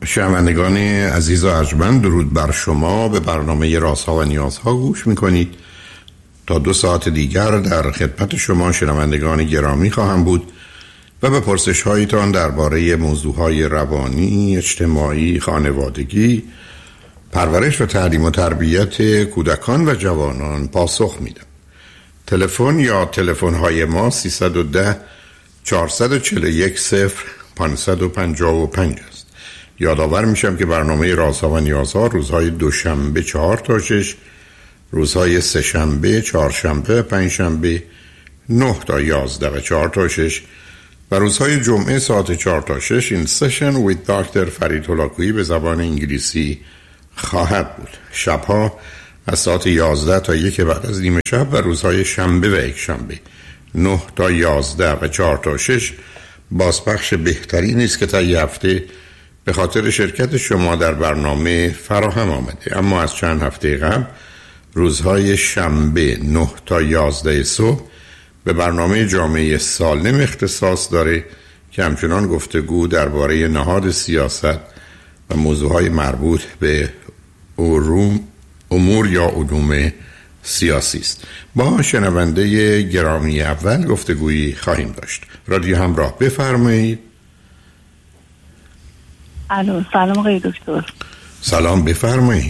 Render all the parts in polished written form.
شنوندگان عزیز و ارجمند، درود بر شما. به برنامه رازها و نیازها گوش میکنید. تا 2 ساعت دیگر در خدمت شما شنوندگان گرامی خواهم بود و به پرسش هایتان درباره موضوعهای روانی، اجتماعی، خانوادگی، پرورش و تعلیم و تربیت کودکان و جوانان پاسخ میدم. تلفن یا تلفن های ما 310 441 0555 است. یادآور میشم که برنامه رازها و نیازها روزهای دوشنبه 4 تا 6، روزهای سه‌شنبه، چهارشنبه، پنجشنبه 9 تا 11 و 4 تا 6 و روزهای جمعه ساعت 4 تا 6 این سشن ویت دکتر فرید هولاکویی به زبان انگلیسی خواهد بود. شبها از ساعت 11 تا 1 بعد از نیمه شب و روزهای شنبه و یکشنبه 9 تا 11 و 4 تا 6 بازپخش بهترین است که تا یه هفته به خاطر شرکت شما در برنامه فراهم آمده. اما از چند هفته قبل روزهای شنبه 9 تا 11 صبح به برنامه جامعه سالم اختصاص داره که همچنان گفتگو درباره نهاد سیاست و موضوعهای مربوط به امور یا علوم سیاسی است. با شنونده گرامی اول گفتگویی خواهیم داشت. رادیو همراه، بفرمایید. الو، سلام آقای دکتر. سلام، بفرمایید.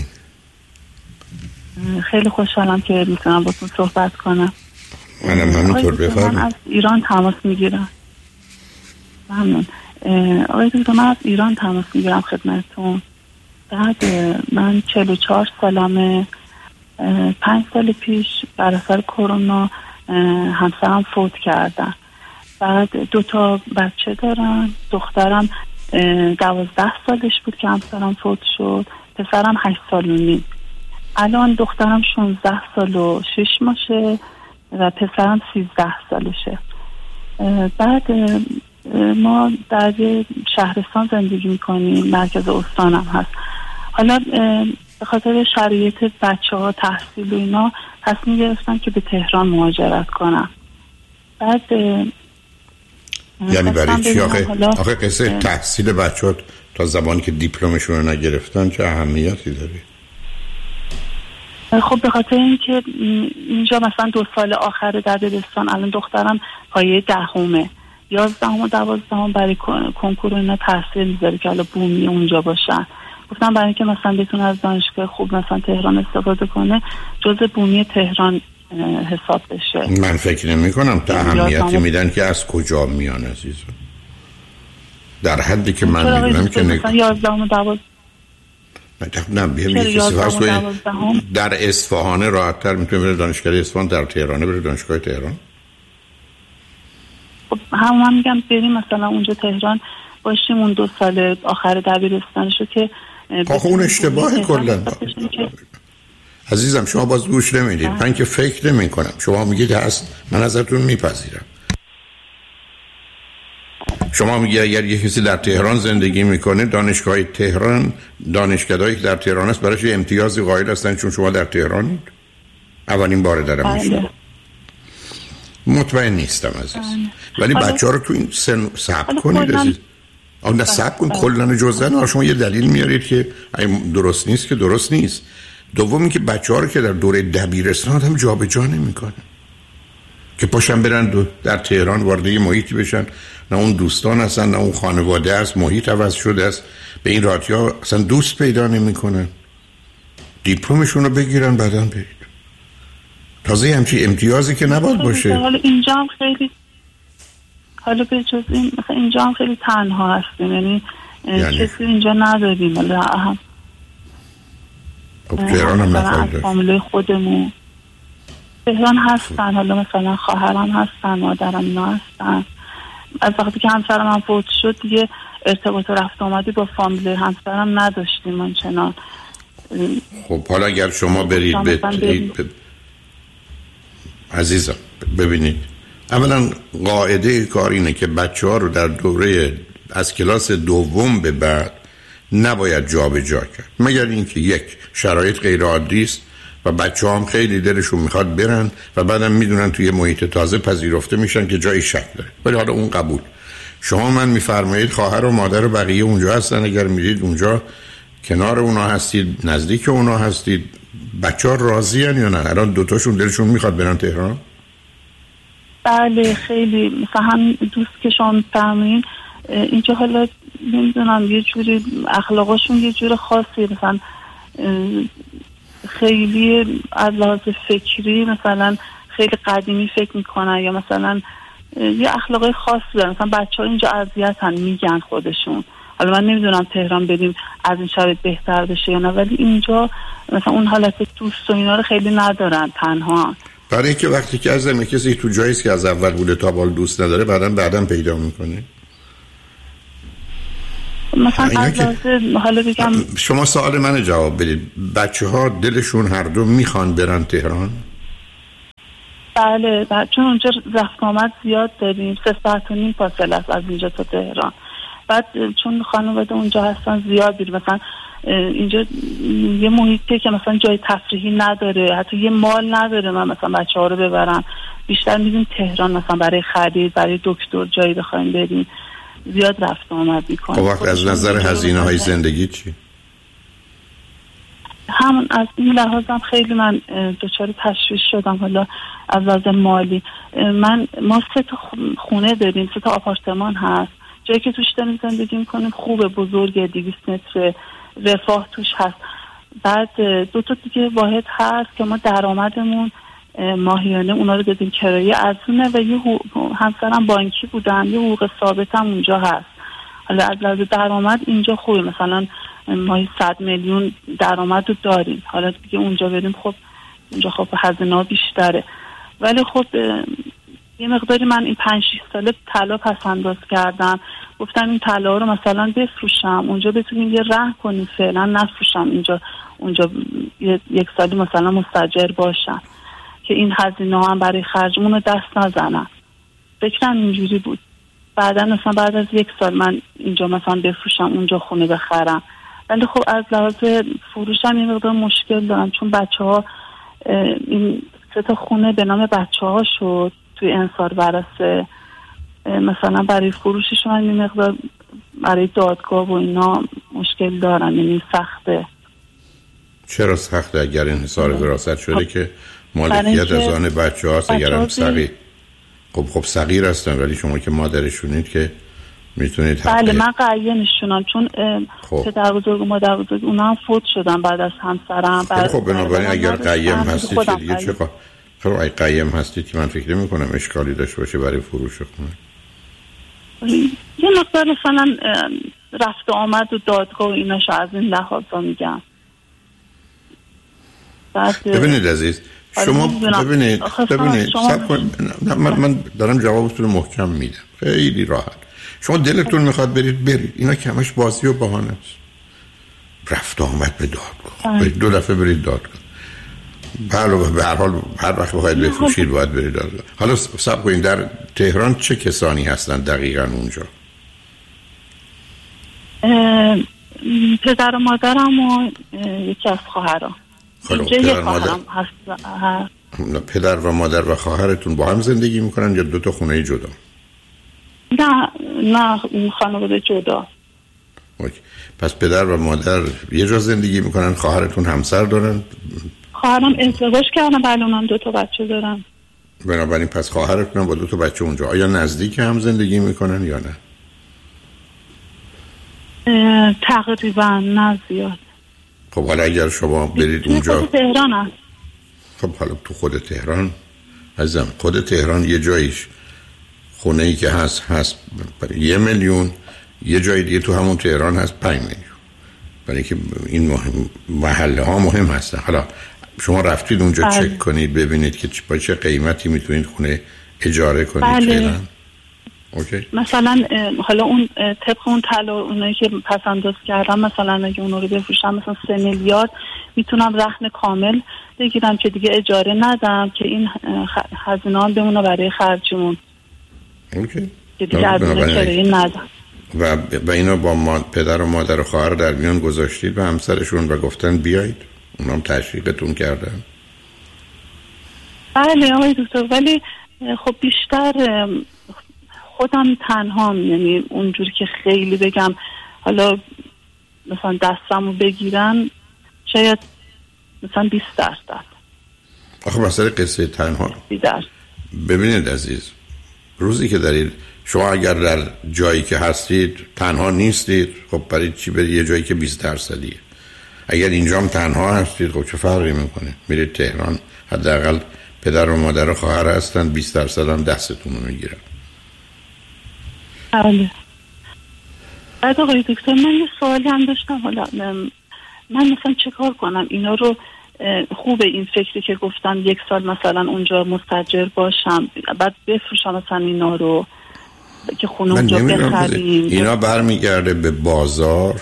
خیلی خوشحالم که میتونم باتون صحبت کنم. منم همینطور، بفرمایید. من از ایران تماس میگیرم. ممنون. آقای دکتر، من از ایران تماس میگیرم خدمتتون. بعد من 44 سالمه. 5 سال پیش بر اثر کرونا همسرم فوت کردن. بعد 2 بچه دارم. دخترم 12 سالش بود که همسرم فوت شد. پسرم 8 سال و نیم. الان دخترم 16 سال و 6 ماشه و پسرم 13 سالشه. بعد ما در شهرستان زندگی میکنیم، مرکز استانم هست. حالا به خاطر شرایط بچه‌ها تحصیل و اینا تصمیم گرفتم که به تهران مهاجرت کنم. بعد یعنی برای چی؟ آخه قصه تحصیل بچه‌ها تا زمانی که دیپلمشون رو نگرفتن چه اهمیتی داره؟ خب به خاطر اینکه اینجا مثلا 2 سال آخر دبیرستان، الان دخترم پایه 10، 11 و 12 برای کنکور اینا تحصیل میذاره که حالا بومی اونجا باشن. گفتم برای اینکه مثلا بتونه از دانشگاه خوب مثلا تهران استفاده کنه، جزء بومی تهران حساب بشه. من فکر نمی کنم تا اهمیتی میدن که از کجا میان عزیزم. در حدی که من میدونم که مثلا 11 و 12 نه بیام یکی سفرس در اصفهان راحت تر میتونه بره دانشگاه اصفهان، در تهرانه بره دانشگاه تهران. خب هم میگم بریم مثلا اونجا تهران باشیم اون 2 سال آخر دبیرستانشو که اون اشتباهه کلا. عزیزم شما باز گوش نمیدید. من که فکر نمی کنم. شما میگید هست، من ازتون میپذیرم. شما میگید اگر یه کسی در تهران زندگی میکنه، دانشگاه تهران، دانشگاهی که در تهران است برایش امتیازی قائل هستن چون شما در تهرانید. اولین بار دارم میشنم. مطمئن نیستم عزیز. ولی بچه‌ها رو تو این سن صبر کنید عزیز. نه صبر کن، کلن جزء شما یه دلیل میارید که درست نیست که درست نیست. دومی که بچه‌ها رو که در دوره دبیرستان هم جابجا نمی‌کنه که پاشن برن در تهران وارد یه محیطی بشن، نه اون دوستان هستن نه اون خانواده است، محیط عوض شده است، به این راحتی‌ها اصلا دوست پیدا نمی‌کنن. دیپلمشون رو بگیرن بعداً برید. تازه همچی امتیازی که نباید باشه. حالا اینجا هم خیلی، حالا به جز این مثلا اینجا هم خیلی تنها هستیم، یعنی کسی اینجا نداریم. حالا هم تهران هم نخواهید فامیل خودمون تهران هستن، حالا مثلا خواهرم هستن، مادرم اینا هستن. از وقتی که همسرم هم فوت شد دیگه ارتباط رفت آمدی با فامیل همسرم نداشتیم آنچنان. خب حالا اگر شما برید عزیزم ببینید، اولا قاعده کار اینه که بچه‌ها رو در دوره از کلاس دوم به بعد نباید جابجا کرد، مگر اینکه یک شرایط غیر عادی است و بچه‌ها هم خیلی دلشون میخواد برن و بعدم میدونن توی محیط تازه پذیرفته میشن که جای شک داره، ولی حالا اون قبول. شما من میفرمایید خواهر و مادر و بقیه اونجا هستن، اگر میرید اونجا کنار اونا هستید، نزدیک اونا هستید، بچه‌ها راضی ان یا نه؟ الان دوتاشون دلشون میخواد برن تهران؟ بله خیلی، مثلا هم دوست که شما میفرمایید اینجا حالا نمیدونم یه جوری اخلاقاشون یه جور خاصی، مثلا خیلی از لحاظ فکری مثلا خیلی قدیمی فکر میکنن یا مثلا یه اخلاقای خاصی دارن. مثلا بچه‌ها اینجا اذیتن میگن خودشون. حالا من نمیدونم تهران بریم از این شرایط بهتر بشه یا نه، ولی اینجا مثلا اون حالت دوست و اینا رو خیلی ندارن، تنها. برای اینکه وقتی که از کسی تو جاییست که از اول بوده تا بال دوست نداره بعداً پیدا میکنه. مثلا از حالا بگم شما سوال من جواب بدید، بچه‌ها دلشون هر دو میخوان برن تهران؟ بله چون اونجا رفت آمد زیاد داریم، 3 ساعت و نیم فاصله است از اینجا تا تهران. بعد چون خانواده اونجا هستن زیاد بیرون، مثلا اینجا یه محیطی که مثلا جای تفریحی نداره، حتی یه مال نداره من مثلا بچه‌ها رو ببرم. بیشتر میریم تهران مثلا برای خرید، برای دکتر، جایی بخوایم بریم زیاد رفت آمد میکنیم. خب وقت از نظر هزینه‌های زندگی چی؟ همون از این لحاظ هم خیلی من دچار تشویش شدم حالا از لحاظ مالی. ما 3 تا خونه داریم، 3 تا آپارتمان هست، جایی که توش داریم زندگی میکنیم خوبه، بزرگه، 200 متر، رفاه توش هست. بعد 2 تا دیگه واحد هست که ما درآمدمون ماهیانه اونا رو دادیم کرایه ارزونه و یه همسرم بانکی بودن، یه حقوق ثابت هم اونجا هست. حالا از لحاظ درآمد اینجا خوبه، مثلا ماهی 100 میلیون درآمد رو داریم. حالا دیگه اونجا بریم خب اونجا خب هزینه‌ها بیشتره، ولی خب یه مقداری من این 5-6 ساله طلا پس انداز کردم، گفتم این طلا رو مثلا بفروشم اونجا بتونیم یه رهن کنیم، فعلا نفروشم اونجا 1 سالی مثلا مستاجر باشم که این هزینه هم برای خرجمون رو دست نزنم. فکرم اینجوری بود. بعدا مثلا بعد از 1 سال من اینجا مثلا بفروشم اونجا خونه بخرم، ولی خب از لحاظ فروشم یه مقدار مشکل دارم، چون بچه‌ها این 3 تا خونه به نام بچه‌ها شد توی انصار ورثه، مثلا برای فروششون یه مقدار برای دادگاه و اینا مشکل دارن، یعنی سخته. چرا سخته اگر انحصار وراثت شده که مالکیت از آن بچه‌هاست؟ اگرم صغیر خب صغیر هستن، ولی شما که مادرشونید که میتونید بله من قایمشونم، چون پدر بزرگ و مادر بزرگ اونا هم فوت شدن بعد از همسرم. خب بنابراین اگر قایم هستید که دیگه چه خب اگه قایم هستید که من فکر نمی‌کنم اشکالی داشته باشه برای فروش خونه. یه مقدار مثلا رفت و آمد و دادگاه و ایناشو از این لحاظا میگم. ببینید عزیز، شما ببینید من دارم جوابتون رو محکم میدم، خیلی راحت. شما دلتون میخواد برید، اینا که همش بازی و بهانه است. رفت آمد به دادگاه، 2 دفعه برید دادگاه. به هر حال هر وقت بخواید بفروشید باید برید دادگاه. حالا صبر کنید، در تهران چه کسانی هستن دقیقاً اونجا؟ پدر و مادرم و یکی از خواهرام. پدر و مادر و خواهرتون با هم زندگی میکنن یا 2 تا خونه جدا؟ نه خانواده جدا. اوکی. پس پدر و مادر یه جا زندگی میکنن، خواهرتون همسر دارن؟ خواهرم ازدواج کردن، بله اونم 2 تا بچه دارن. بنابراین پس خواهرتون هم با 2 تا بچه اونجا. آیا نزدیک هم زندگی میکنن یا نه؟ تقریبا نه زیاد. خب حالا اگر شما برید اونجا خود تهران هست. خب حالا تو خود تهران عزیزم، خود تهران یه جاییش خونه‌ای که هست برای 1 میلیون، یه جای دیگه تو همون تهران هست 5 میلیون. برای که این محله ها مهم هستن. حالا شما رفتید اونجا چک کنید ببینید که با چه قیمتی میتونید خونه اجاره کنید فعلا. اوکی. مثلا حالا اون طبق اون طلا اونایی که پس انداز کردم، مثلا اگه اونا رو بفروشم مثلا 3 میلیارد میتونم رهن کامل بگیرم که دیگه اجاره ندم، که این هزینه ها بمونه برای خرجمون. اوکی. که دیگه هزینه کرایه ندم. و اینا با پدر و مادر و خواهر در میان گذاشتید به همسرشون و گفتن بیایید؟ اونام تشویقتون کردن؟ بله آقای دکتر، ولی خب بیشتر خودم تنهام، یعنی اونجوری که خیلی بگم حالا مثلا دستمو بگیرن شاید مثلا 20%. آخه مسئله قصه تنها ببینید عزیز، روزی که دارید شما اگر در جایی که هستید تنها نیستید، خب برای چی برید یه جایی که 20%؟ اگر اینجام تنها هستید خب چه فرقی میکنه؟ میرید تهران، حداقل پدر و مادر و خواهر هستن، 20% هم دستتون رو میگیرن. بله. بعد آقای دکتر من یه سوالی هم داشتم، حالا من مثلا چه کار کنم اینا رو؟ خوبه این فکری که گفتن 1 سال مثلا اونجا مستاجر باشم بعد بفروشم مثلا اینا رو که خونه اونجا بخریم. اینا برمیگرده به بازار،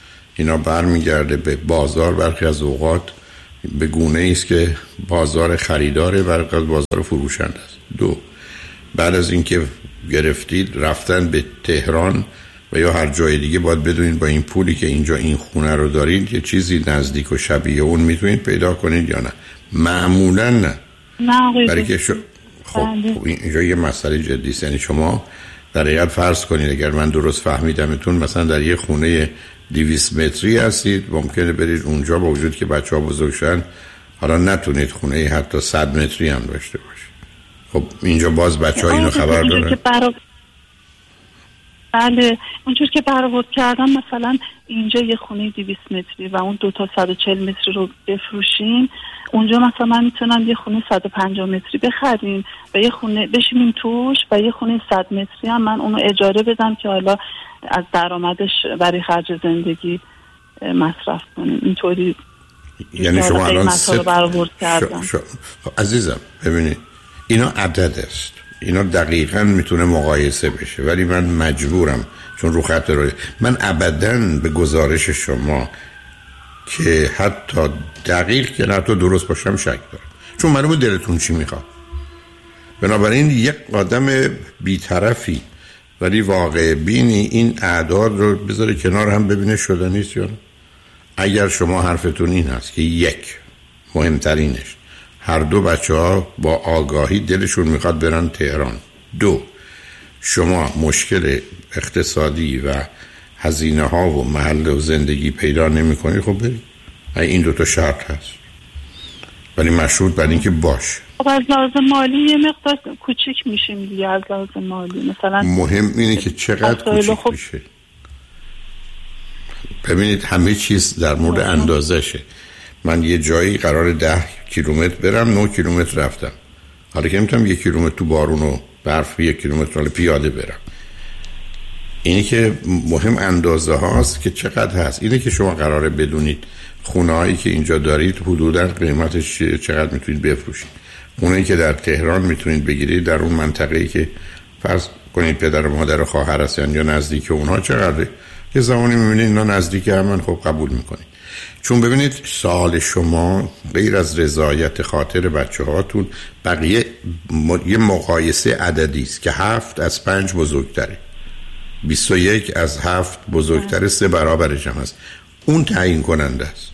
برخی از اوقات به گونه ایست که بازار خریداره، برخی از بازار فروشنده است. 2 بعد از اینکه گرفتید رفتن به تهران و یا هر جای دیگه باید بدونید با این پولی که اینجا این خونه رو دارید یه چیزی نزدیک و شبیه اون میتونید پیدا کنید یا نه. معمولا نه. برای که خب اینجا یه مسئله جدی است. یعنی شما در حقیقت فرض کنید اگر من درست فهمیدمتون مثلا در یه خونه 200 متری هستید، ممکنه برید اونجا با وجود که بچه‌ها بزرگ شدن حالا نتونید خونه حتی 100 متری هم داشته باشید. خب اینجا باز بچه‌ها اینو خبر دارن. بله اونجور که برآورد کردم مثلا اینجا یه خونه 200 متری و اون 2 تا 140 متری رو بفروشیم، اونجا مثلا من میتونم یه خونه 150 متری بخریم و یه خونه بشینیم توش و یه خونه 100 متری هم من اونو اجاره بدم که حالا از درآمدش برای خرج زندگی مصرف کنیم. اینطوری یعنی شما الان رو برآورد کردم. عزیزم ببینید اینا عدد است، اینا دقیقاً میتونه مقایسه بشه، ولی من مجبورم چون رو خط روی من ابداً به گزارش شما که حتی دقیق که نه تو درست باشم شک دارم، چون معلومه دلتون چی میخواد. بنابراین یک آدم بی‌طرفی ولی واقع بینی این اعداد رو بذاره کنار هم ببینه شده نیست یا نه. اگر شما حرفتون این هست که 1 مهمترینش هر 2 بچه‌ها با آگاهی دلشون میخواد برن تهران، 2 شما مشکل اقتصادی و هزینه ها و محل و زندگی پیدا نمی کنید، خب برید. این 2 تا شرط هست ولی مشروط بر این که باش. خب از لحاظ مالی یه مقدار کوچیک میشیم دیگه. از لحاظ مالی مثلا مهم اینه که چقدر کوچیک میشه. ببینید همه چیز در مورد اندازشه. من یه جایی قرار 10 کیلومتر برم، 9 کیلومتر رفتم. حالا که نمیتونم 1 کیلومتر تو بارون و برف 1 کیلومتر حالا پیاده برم. اینی که مهم اندازه هاست که چقدر هست. اینه که شما قراره بدونید خونه هایی که اینجا دارید حدودا قیمتش چقدر میتونید بفروشید. خونه‌ای که در تهران میتونید بگیرید در اون منطقه‌ای که فرض کنید پدر و مادر و خواهر هستن یا نزدیک اونها چقدره. یه زمانی میبینید اینا نزدیک همن، خب قبول میکنید. چون ببینید سوال شما غیر از رضایت خاطر بچه هاتون بقیه یه مقایسه عددی است که 7 از 5 بزرگتره، 21 از 7 بزرگتره، 3 برابرش هم هست. اون تعیین کننده است.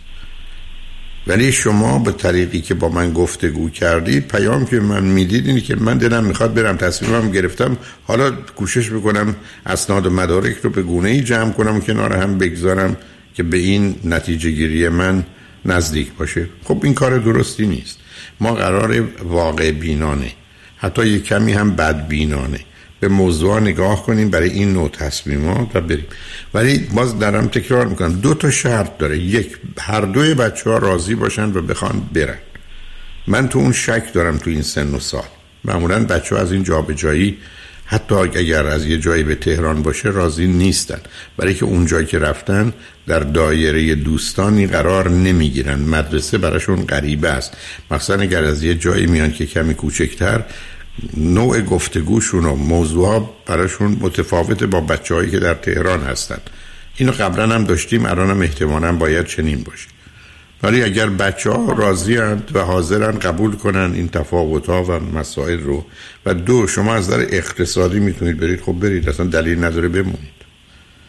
ولی شما به طریقی که با من گفتگو کردید پیام که من میدید اینه که من دلم میخواد برم، تصمیمم گرفتم، حالا کوشش میکنم اسناد و مدارک رو به گونه‌ای جمع کنم و کنار هم بگذارم که به این نتیجه گیری من نزدیک باشه. خب این کار درستی نیست. ما قراره واقع بینانه، حتی یک کمی هم بدبینانه به موضوع نگاه کنیم برای این نوع تصمیمات و بریم. ولی باز درم تکرار میکنم 2 تا شرط داره. 1 هر 2 بچه‌ها راضی باشن و بخوان برن. من تو اون شک دارم تو این سن و سال. معمولا بچه‌ها از این جابجایی حتی اگر از یه جایی به تهران باشه راضی نیستن، برای که اون جایی که رفتن در دایره دوستانی قرار نمیگیرن، مدرسه براشون غریبه است. مثلا اگر از یه جایی میان که کمی کوچکتر، نوع گفتگوشون و موضوعها براشون متفاوته با بچه‌هایی که در تهران هستن. اینو قبلا هم داشتیم، الان هم احتمالاً باید چنین باشه. ولی اگر بچه‌ها راضی‌اند و حاضرن قبول کنن این تفاوت‌ها و مسائل رو، و 2 شما از نظر اقتصادی میتونید برید، خب برید، اصلا دلیل نداره بمونید.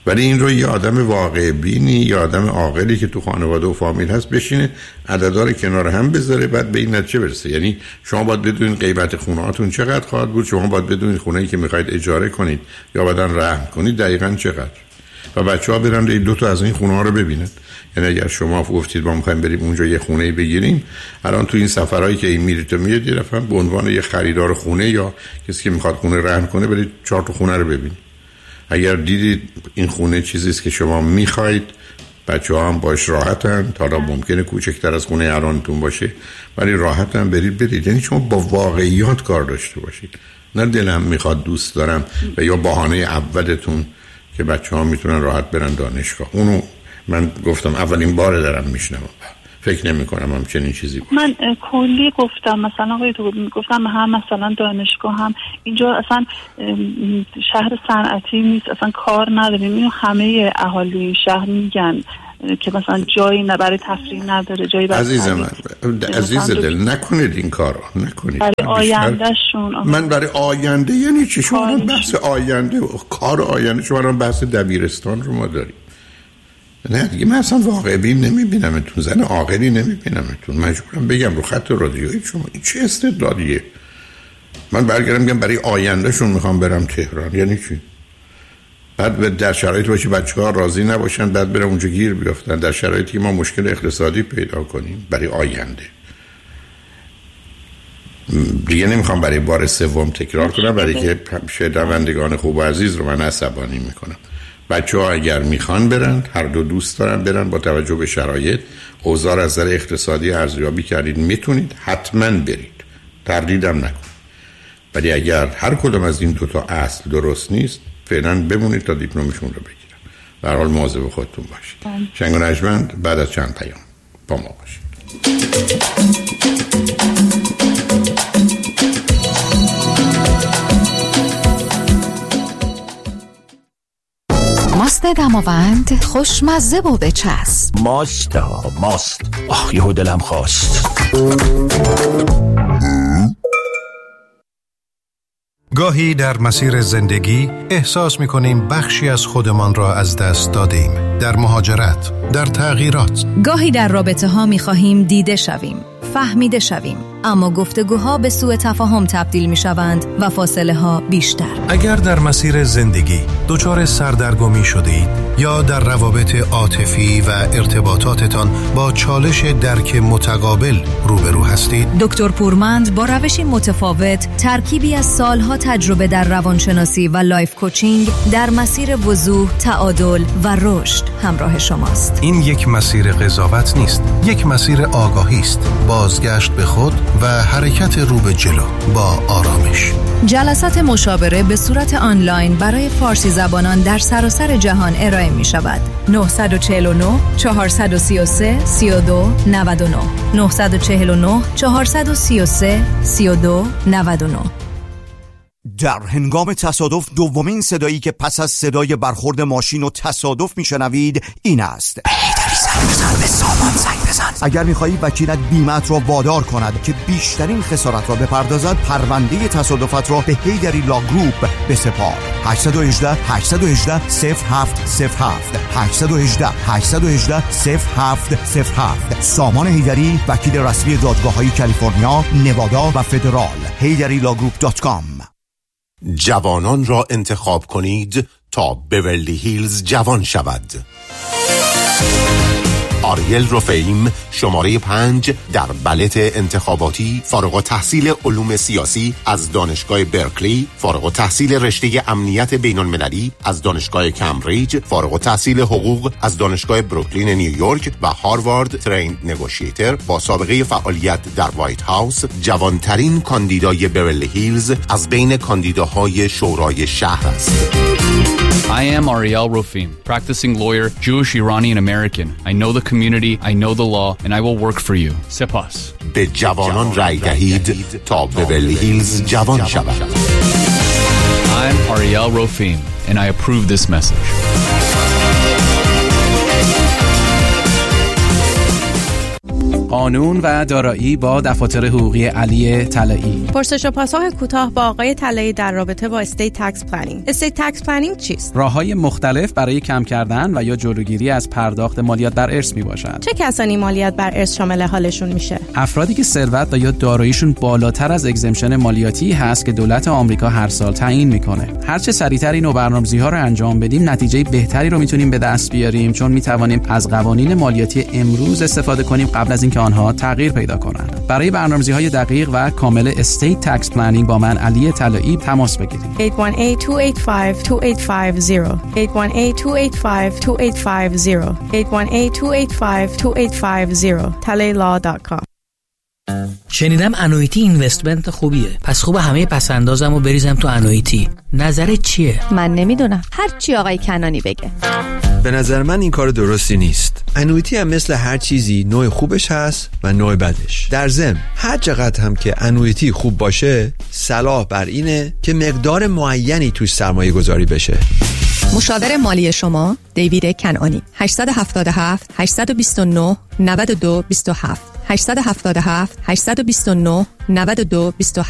ولی این رو یه آدم واقع بینی، یه آدم عاقلی که تو خانواده و فامیل هست بشینه عددا رو کنار هم بذاره، بعد به این نتیجه برسه. یعنی شما باید بدونید قیمت خونه‌هاتون چقدر خواهد بود، شما باید بدونید خونه‌ای که میخواید اجاره کنید یا بعدن رهن کنید دقیقاً چقدر، و بچه‌ها برن دو تا از این خونه‌ها رو ببینن. یعنی اگر شما گفتید ما می‌خوایم بریم اونجا یه خونه بگیریم، الان تو این سفرهایی که این میرید و میاد یه دفعه به عنوان یه خریدار خونه یا کسی که میخواد خونه رهن کنه برید 4 تا خونه رو ببینید. اگر دیدید این خونه چیزی است که شما میخواید، بچه‌ها هم باش راحتن، تا ممکنه کوچکتر از خونه الانتون باشه ولی راحتن برید. یعنی شما با واقعیات کار داشته باشید، نه دلم میخواد دوست دارم و یا بهانه اولتون که بچه‌ها میتونن راحت برن دانشگاه. اونو من گفتم اولین بار دارم میشنوم، فکر نمی کنم هم چنین چیزی باشه. من کلی گفتم مثلا آقای تو گفتم هم مثلا دانشگاه هم اینجا اصلا شهر صنعتی نیست، اصلا کار نداریم. اینو همه اهالی شهر میگن که مثلا جایی نه برای تفریح نداره، جایی برای عزیز دل نکنید این کارو، نکنید برای آیندهشون. من برای آینده یعنی چی؟ شما بحث آینده کار آینده، شما بحث دبیرستان رو ما داریم. نه دیگه من اصلا واقع بین نمیبینمتون، زن عاقلی نمیبینمتون. مجبورم بگم رو خط رادیویی شما این چه استدلالیه؟ من برگردم میگم برای آیندهشون میخوام برم تهران، یعنی چی؟ بعد در شرایط باشی بچه‌ها راضی نباشن، بعد برم اونجا گیر بیافتن در شرایطی که ما مشکل اقتصادی پیدا کنیم برای آینده. دیگه نمیخوام برای بار سوم تکرار کنم، برای که شنوندگان خوب و عزیز رو من عصبانی میکنم. بچه‌ها اگر میخوان برن، هر دو دوست دارن برن، با توجه به شرایط اوضاع از نظر اقتصادی ارزیابی کردید میتونید حتما برید، تردیدم نکنید. ولی اگر هر کدوم از این 2 تا اصل درست نیست فعلا بمونید تا دیپلمشون رو بگیرن. به هر حال مواظب خودتون باشید. شنگ و نجمند بعد از چند پیام با ما باشید. ماست دماوند خوشمزه و بچسب. ماست. آخ یهو دلم خواست. گاهی در مسیر زندگی احساس می‌کنیم بخشی از خودمان را از دست دادیم. در مهاجرت، در تغییرات. گاهی در رابطه‌ها می‌خواهیم دیده شویم، فهمیده شویم، اما گفتگوها به سوء تفاهم تبدیل می‌شوند و فاصله‌ها بیشتر. اگر در مسیر زندگی دچار سردرگمی شدید یا در روابط عاطفی و ارتباطاتتان با چالش درک متقابل روبرو هستید، دکتر پورمند با روشی متفاوت، ترکیبی از سالها تجربه در روانشناسی و لایف کوچینگ در مسیر وضوح، تعادل و رشد همراه شماست. این یک مسیر قضاوت نیست، یک مسیر آگاهی است، بازگشت به خود و حرکت رو به جلو با آرامش. جلسات مشاوره به صورت آنلاین برای فارسی زبانان در سراسر جهان ارائه می شود. 949 433 32 99 949 433 32 99. در هنگام تصادف دومین صدایی که پس از صدای برخورد ماشین و تصادف میشنوید این است: بزن به سامان زنگ بزن. اگر میخواهی وکیلت بیمه‌ات را وادار کند که بیشترین خسارت را بپردازد، پرونده تصادفات را به هیدری لا گروپ بسپار. 818 818 0707 818 818 0707. سامان هیدری، وکیل رسمی دادگاه‌های کالیفرنیا، نوادا و فدرال. HeyDaddyLawGroup.com. جوانان را انتخاب کنید تا بیورلی هیلز جوان شود. آریل رفیم، شماره 5 در بلت انتخاباتی، فارغ التحصیل علوم سیاسی از دانشگاه برکلی، فارغ التحصیل رشته امنیت بین المللی از دانشگاه کمبریج، فارغ التحصیل حقوق از دانشگاه بروکلین نیویورک و هاروارد تریند نگوشیتر با سابقه فعالیت در وایت هاوس، جوانترین کاندیدای بیورلی هیلز از بین کاندیداهای شورای شهر است. I am Ariel Rofim, practicing lawyer, Jewish, Iranian American. I know the community, I know the law, and I will work for you. Sepas. به جوانان رای دهید تا بیورلی هیلز جوان شود. I'm Ariel Rofim, and I approve this message. قانون و دارایی با دفاتر حقوقی علی طلایی. پرسش و پاسخ کوتاه با آقای طلایی در رابطه با استیت تکس پلنینگ. استیت تکس پلنینگ چیست؟ راه‌های مختلف برای کم کردن و یا جلوگیری از پرداخت مالیات بر ارث میباشد. چه کسانی مالیات بر ارث شامل حالشون میشه؟ افرادی که ثروت و یا داراییشون بالاتر از اگزمشن مالیاتی هست که دولت آمریکا هر سال تعیین میکنه. هر چه سریعتر این برنامه‌ریزی‌ها رو انجام بدیم، نتیجه بهتری رو میتونیم به دست بیاریم، چون میتوانیم از قوانین مالیاتی امروز استفاده کنیم قبل از اینکه آنها تغییر پیدا کنند. برای برنامه‌ریزی‌های دقیق و کامل استیت تکس پلنینگ با من علی طلایی تماس بگیرید. 818-285-2850 818-285-2850 818-285-2850 talaylaw.com. شنیدم انویتی اینوستمنت خوبیه، پس خوب همه پسندازم و بریزم تو انویتی. نظرت چیه؟ من نمیدونم، هر چی آقای کنانی بگه. به نظر من این کار درستی نیست. انویتی هم مثل هر چیزی نوع خوبش هست و نوع بدش. در ضمن هر چقدر هم که انویتی خوب باشه، صلاح بر اینه که مقدار معینی توش سرمایه گذاری بشه. مشاور مالی شما دیوید کنعانی. 877 829 92 27 877 829 92 27